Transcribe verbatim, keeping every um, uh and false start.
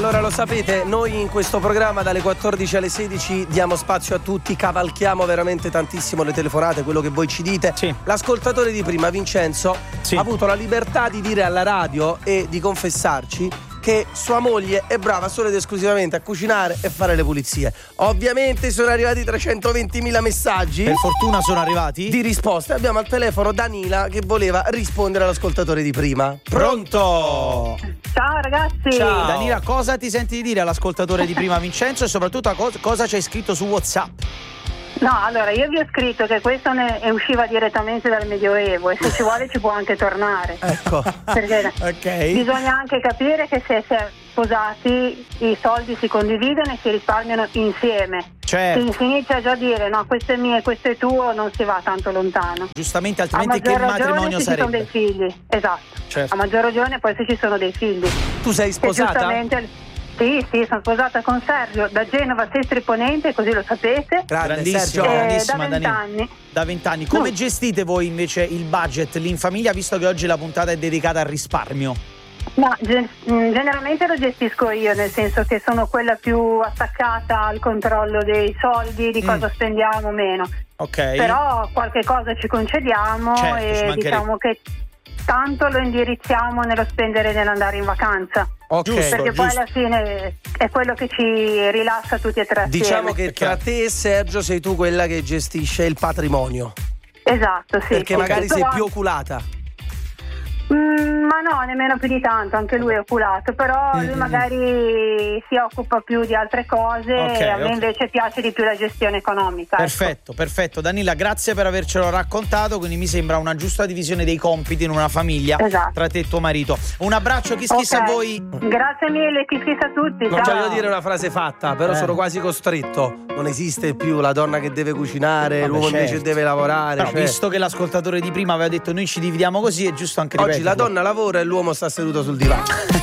Allora, lo sapete, noi in questo programma dalle quattordici alle sedici diamo spazio a tutti, cavalchiamo veramente tantissimo le telefonate, quello che voi ci dite. Sì. L'ascoltatore di prima, Vincenzo, sì. ha avuto la libertà di dire alla radio e di confessarci che sua moglie è brava solo ed esclusivamente a cucinare e fare le pulizie. Ovviamente sono arrivati trecentoventimila messaggi. Per fortuna sono arrivati di risposte. Abbiamo al telefono Danila che voleva rispondere all'ascoltatore di prima. Pronto? Ciao ragazzi. Ciao Danila, cosa ti senti di dire all'ascoltatore di prima Vincenzo e soprattutto cosa, cosa ci hai scritto su WhatsApp? No, allora io vi ho scritto che questo ne usciva direttamente dal Medioevo e se ci vuole ci può anche tornare. Ecco. Perché Ok. bisogna anche capire che se si è sposati i soldi si condividono e si risparmiano insieme. Certo. Se si inizia già a dire no, questo è mio e questo è tuo, non si va tanto lontano. Giustamente, A altrimenti che maggior ragione matrimonio se ci sono sarebbe? dei figli. Esatto. Certo. A maggior ragione poi se ci sono dei figli. Tu sei Che sposata? giustamente. Sì, sì, sono sposata con Sergio da Genova, Sestri Ponente, così lo sapete. Grande, Grandissimo, Sergio. Eh, grandissima da Danila. vent'anni. Da vent'anni. Come No. gestite voi invece il budget lì in famiglia, visto che oggi la puntata è dedicata al risparmio? No, gen- generalmente lo gestisco io, nel senso che sono quella più attaccata al controllo dei soldi, di cosa Mm. spendiamo meno. Ok. Però qualche cosa ci concediamo Certo, ci e mancherebbe. diciamo che tanto lo indirizziamo nello spendere e nell'andare in vacanza. Ok. Giusto. Perché poi giusto. alla fine è quello che ci rilassa tutti e tre assieme. Diciamo che È chiaro. tra te e Sergio sei tu quella che gestisce il patrimonio. Esatto, sì. Perché Ok. magari sei Però- più oculata. Mm, ma no, nemmeno più di tanto, anche lui è oculato, però lui Mm-hmm. magari si occupa più di altre cose Ok, e a me ok. invece piace di più la gestione economica. ecco. Perfetto, perfetto. Danila, grazie per avercelo raccontato, quindi mi sembra una giusta divisione dei compiti in una famiglia Esatto. tra te e tuo marito. Un abbraccio, chi schissa Ok. a voi. Grazie mille, chi schissa a tutti. Non ciao. voglio dire una frase fatta, però Eh. sono quasi costretto. Non esiste più la donna che deve cucinare, Vabbè, l'uomo invece certo. deve lavorare. Però cioè, visto che l'ascoltatore di prima aveva detto noi ci dividiamo così, è giusto anche oggi ripeterlo. la donna lavora e l'uomo sta seduto sul divano.